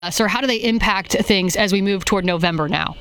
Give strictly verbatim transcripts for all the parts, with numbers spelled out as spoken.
or how do they impact things as we move toward November now?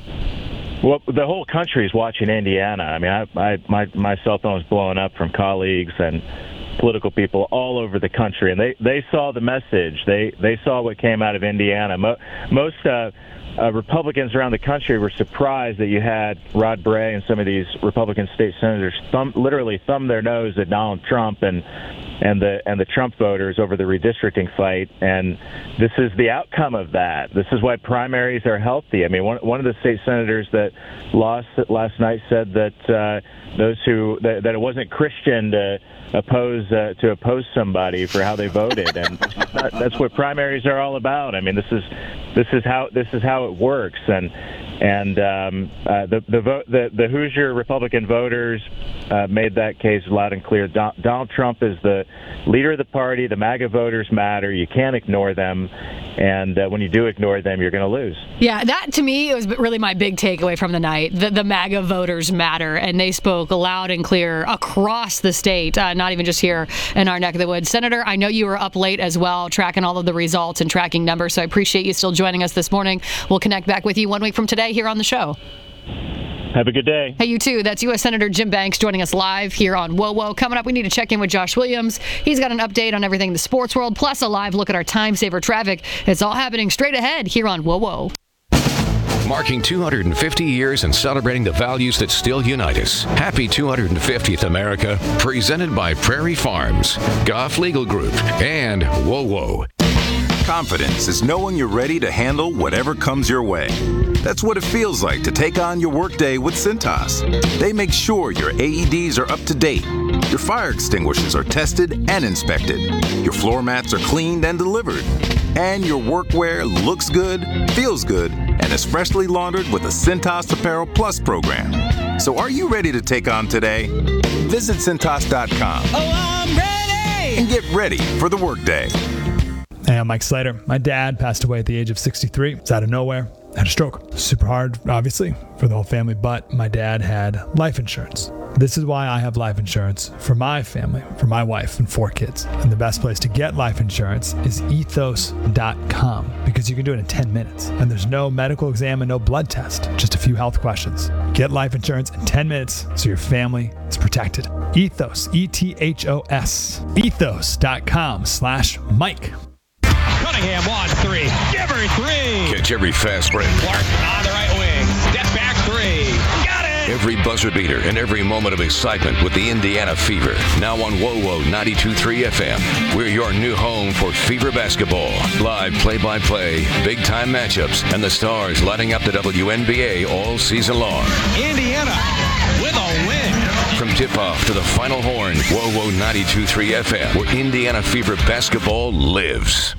Well, the whole country is watching Indiana. I mean, I, I, my my cell phone was blowing up from colleagues and political people all over the country, and they, they saw the message. They they saw what came out of Indiana. Mo, most uh, uh, Republicans around the country were surprised that you had Rod Bray and some of these Republican state senators thumb, literally thumb their nose at Donald Trump and and the and the Trump voters over the redistricting fight. And this is the outcome of that. This is why primaries are healthy. I mean, one one of the state senators that lost last night said that uh, those who that, that it wasn't Christian to oppose uh, to oppose somebody for how they voted, and that, that's what primaries are all about. I mean, this is this is how this is how it works, and and um, uh, the the, vote, the the Hoosier Republican voters uh, made that case loud and clear. Don, Donald Trump is the leader of the party. The MAGA voters matter. You can't ignore them, and uh, when you do ignore them, you're going to lose. Yeah, that to me was really my big takeaway from the night. The, the MAGA voters matter, and they spoke loud and clear across the state, uh, not even just here in our neck of the woods. Senator, I know you were up late as well, tracking all of the results and tracking numbers, so I appreciate you still joining us this morning. We'll connect back with you one week from today here on the show. Have a good day. Hey, you too. That's U S Senator Jim Banks joining us live here on Whoa Whoa. Coming up, we need to check in with Josh Williams. He's got an update on everything in the sports world, plus a live look at our time saver traffic. It's all happening straight ahead here on Whoa Whoa. Marking two hundred fifty years and celebrating the values that still unite us. Happy two hundred fiftieth, America. Presented by Prairie Farms, Goff Legal Group, and Whoa Whoa. Confidence is knowing you're ready to handle whatever comes your way. That's what it feels like to take on your workday with Cintas. They make sure your A E Ds are up to date, your fire extinguishers are tested and inspected, your floor mats are cleaned and delivered, and your workwear looks good, feels good, and is freshly laundered with a Cintas Apparel Plus program. So are you ready to take on today? Visit Cintas dot com. Oh, I'm ready! And get ready for the workday. Hey, I'm Mike Slater. My dad passed away at the age of sixty-three. It's out of nowhere. Had a stroke. Super hard, obviously, for the whole family, but my dad had life insurance. This is why I have life insurance for my family, for my wife and four kids. And the best place to get life insurance is ethos dot com, because you can do it in ten minutes. And there's no medical exam and no blood test, just a few health questions. Get life insurance in ten minutes so your family is protected. Ethos, E T H O S, ethos dot com slash Mike. Cunningham wants three. Give her three. Catch every fast break. Clark on the right wing. Step back three. Got it. Every buzzer beater and every moment of excitement with the Indiana Fever. Now on Whoa Whoa ninety-two point three F M. We're your new home for Fever basketball. Live play-by-play, big-time matchups, and the stars lighting up the W N B A all season long. Indiana with a win. From tip-off to the final horn, Whoa Whoa ninety-two point three F M, where Indiana Fever basketball lives.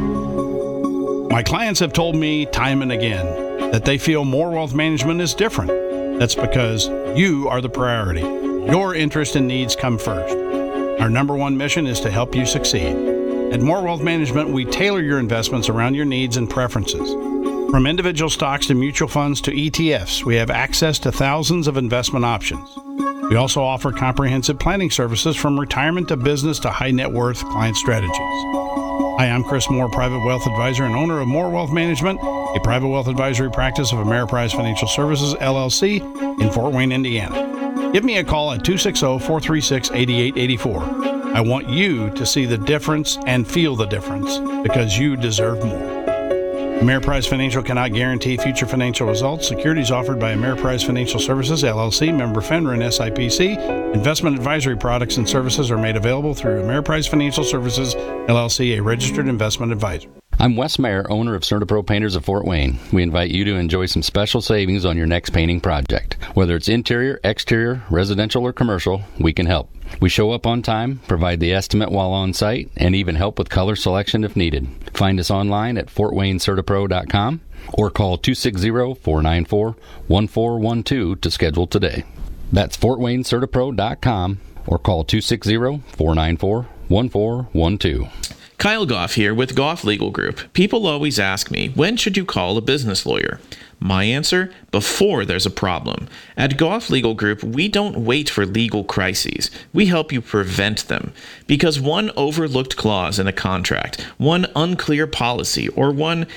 My clients have told me time and again that they feel More Wealth Management is different. That's because you are the priority. Your interests and needs come first. Our number one mission is to help you succeed. At More Wealth Management, we tailor your investments around your needs and preferences. From individual stocks to mutual funds to E T Fs, we have access to thousands of investment options. We also offer comprehensive planning services from retirement to business to high net worth client strategies. Hi, I'm Chris Moore, Private Wealth Advisor and owner of More Wealth Management, a private wealth advisory practice of Ameriprise Financial Services, L L C, in Fort Wayne, Indiana. Give me a call at two six zero, four three six, eight eight eight four. I want you to see the difference and feel the difference because you deserve more. Ameriprise Financial cannot guarantee future financial results. Securities offered by Ameriprise Financial Services, L L C, member FINRA and S I P C. Investment advisory products and services are made available through Ameriprise Financial Services, L L C, a registered investment advisor. I'm Wes Mayer, owner of CertaPro Painters of Fort Wayne. We invite you to enjoy some special savings on your next painting project. Whether it's interior, exterior, residential, or commercial, we can help. We show up on time, provide the estimate while on site, and even help with color selection if needed. Find us online at fort wayne certapro dot com or call two six zero, four nine four, one four one two to schedule today. That's fort wayne certapro dot com or call two six zero, four nine four, one four one two. Kyle Goff here with Goff Legal Group. People always ask me, when should you call a business lawyer? My answer, before there's a problem. At Goff Legal Group, we don't wait for legal crises. We help you prevent them. Because one overlooked clause in a contract, one unclear policy, or one